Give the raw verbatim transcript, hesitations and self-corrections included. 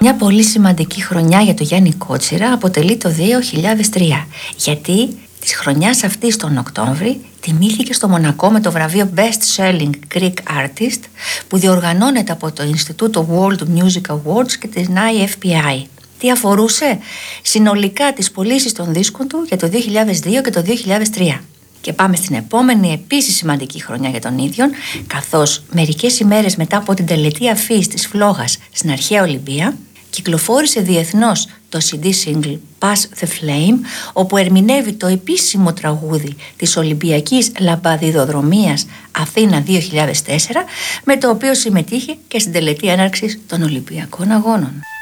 Μια πολύ σημαντική χρονιά για το Γιάννη Κότσιρα αποτελεί το δύο χιλιάδες τρία, γιατί της χρονιάς αυτής τον Οκτώβρη τιμήθηκε στο Μονακό με το βραβείο Best Selling Greek Artist που διοργανώνεται από το Ινστιτούτο World Music Awards και την άι εφ πι άι. Τι αφορούσε? Συνολικά τις πωλήσεις των δίσκων του για το δύο χιλιάδες δύο και το δύο χιλιάδες τρία. Και πάμε στην επόμενη επίσης σημαντική χρονιά για τον ίδιον, καθώς μερικές ημέρες μετά από την τελετή αφής της Φλόγας στην αρχαία Ολυμπία κυκλοφόρησε διεθνώς το σι ντι single Pass the Flame, όπου ερμηνεύει το επίσημο τραγούδι της Ολυμπιακής Λαμπαδιδοδρομίας Αθήνα δύο χιλιάδες τέσσερα, με το οποίο συμμετείχε και στην τελετή έναρξης των Ολυμπιακών Αγώνων.